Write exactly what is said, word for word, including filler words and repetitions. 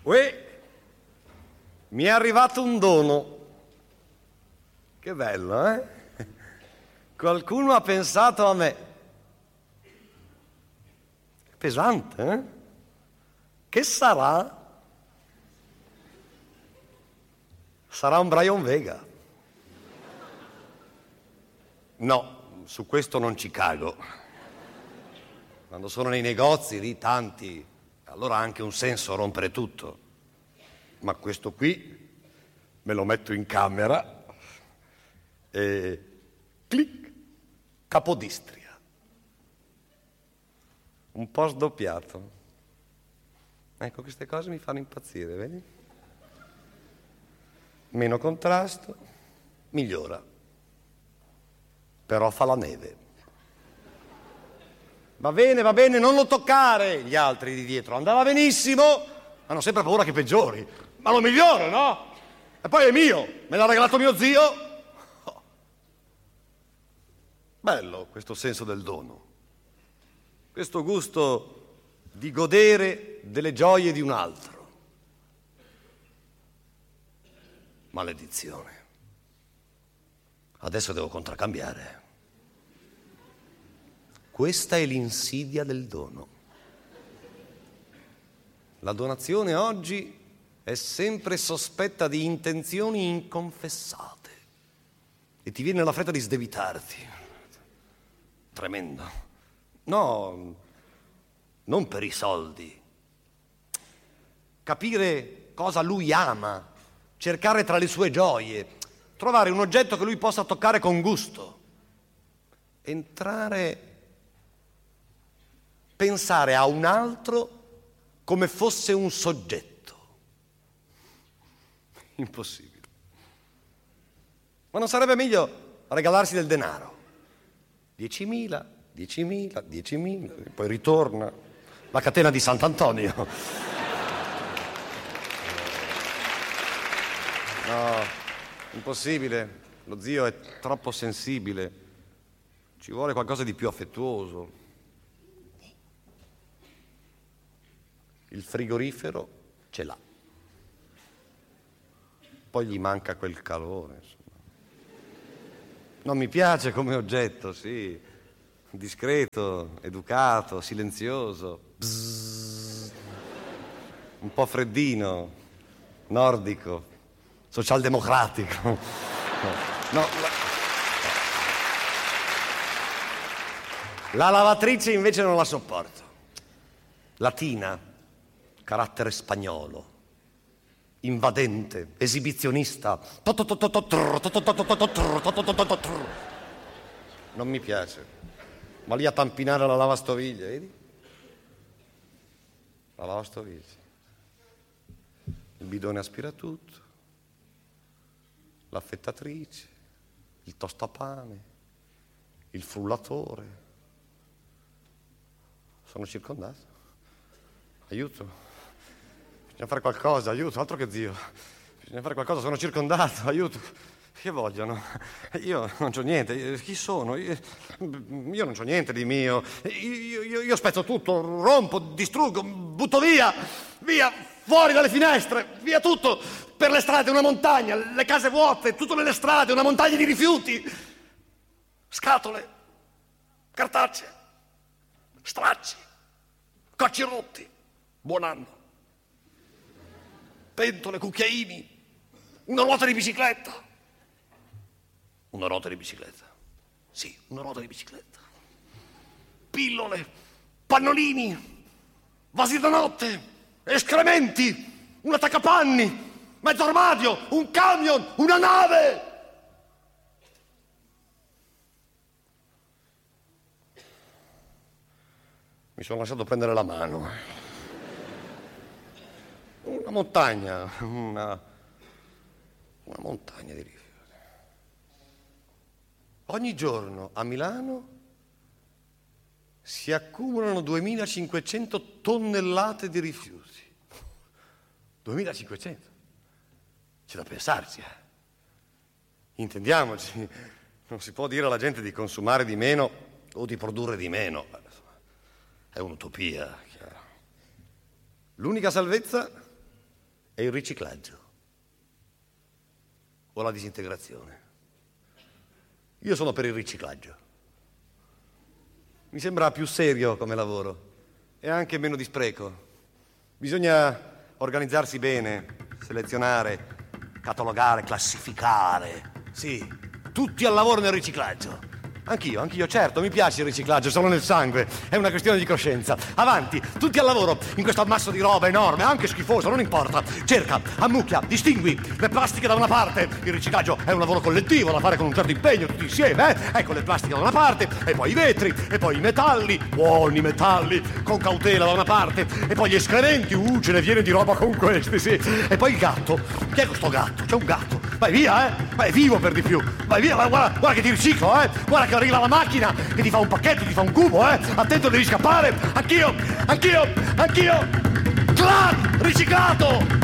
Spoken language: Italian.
Uè, mi è arrivato un dono. Che bello, eh? Qualcuno ha pensato a me. Pesante, eh? Che sarà? Sarà un Brian Vega. No, su questo non ci cago. Quando sono nei negozi, lì tanti, allora ha anche un senso rompere tutto. Ma questo qui me lo metto in camera e clic, Capodistria. Un po' sdoppiato. Ecco, queste cose mi fanno impazzire, vedi? Meno contrasto, migliora. Però fa la neve. Va bene, va bene, non lo toccare, gli altri di dietro. Andava benissimo, hanno sempre paura che peggiori. Ma lo migliore, no? E poi è mio, me l'ha regalato mio zio. Oh. Bello questo senso del dono. Questo gusto di godere delle gioie di un altro. Maledizione. Adesso devo contraccambiare. Questa è l'insidia del dono. La donazione oggi è sempre sospetta di intenzioni inconfessate e ti viene la fretta di sdebitarti. Tremendo. No, non per i soldi. Capire cosa lui ama, cercare tra le sue gioie, trovare un oggetto che lui possa toccare con gusto, entrare, pensare a un altro come fosse un soggetto. Impossibile. Ma non sarebbe meglio regalarsi del denaro? Diecimila, diecimila, diecimila, e poi ritorna la catena di Sant'Antonio. No, impossibile. Lo zio è troppo sensibile. Ci vuole qualcosa di più affettuoso. Il frigorifero ce l'ha. Poi gli manca quel calore, insomma. Non mi piace come oggetto, sì. Discreto, educato, silenzioso. Bzzz. Un po' freddino, nordico, socialdemocratico. No, la... la lavatrice invece non la sopporto. Latina, carattere spagnolo. Invadente, esibizionista. Non mi piace. Ma lì a tampinare la lavastoviglie, vedi? La lavastoviglie. Il bidone aspiratutto, l'affettatrice, il tostapane, il frullatore. Sono circondato. Aiuto. Bisogna fare qualcosa, aiuto, altro che zio. Bisogna fare qualcosa, sono circondato, aiuto. Che vogliono? Io non c'ho niente. Chi sono? Io, io non c'ho niente di mio. Io, io, io spezzo tutto, rompo, distruggo, butto via. Via, fuori dalle finestre, via tutto. Per le strade una montagna, le case vuote, tutto nelle strade, una montagna di rifiuti. Scatole, cartacee, stracci, cocci rotti. Buon anno. Pentole, cucchiaini, una ruota di bicicletta. Una ruota di bicicletta. Sì, una ruota di bicicletta. Pillole, pannolini, vasi da notte, escrementi, un attaccapanni, mezzo armadio, un camion, una nave. Mi sono lasciato prendere la mano. Una montagna, una, una montagna di rifiuti. Ogni giorno a Milano si accumulano duemilacinquecento tonnellate di rifiuti. duemilacinquecento? C'è da pensarci, eh? Intendiamoci, non si può dire alla gente di consumare di meno o di produrre di meno. È un'utopia, chiaro. L'unica salvezza È il riciclaggio o la disintegrazione? Io sono per il riciclaggio. Mi sembra più serio come lavoro e anche meno di spreco. Bisogna organizzarsi bene, selezionare, catalogare, classificare. Sì, tutti al lavoro nel riciclaggio. Anch'io, anch'io, certo, mi piace il riciclaggio, sono nel sangue, è una questione di coscienza. Avanti, tutti al lavoro, in questo ammasso di roba enorme, anche schifoso, non importa. Cerca, ammucchia, distingui le plastiche da una parte. Il riciclaggio è un lavoro collettivo da fare con un certo impegno, tutti insieme, eh? Ecco le plastiche da una parte, e poi i vetri, e poi i metalli, buoni metalli, con cautela da una parte, e poi gli escrementi, uh, ce ne viene di roba con questi, sì. E poi il gatto, chi è questo gatto? C'è un gatto, vai via, eh? Ma è vivo per di più, vai via, guarda, guarda che ti riciclo, eh? Guarda che arriva la macchina che ti fa un pacchetto, ti fa un cubo, eh? Attento, devi scappare. Anch'io, anch'io, anch'io. Clac! Riciclato!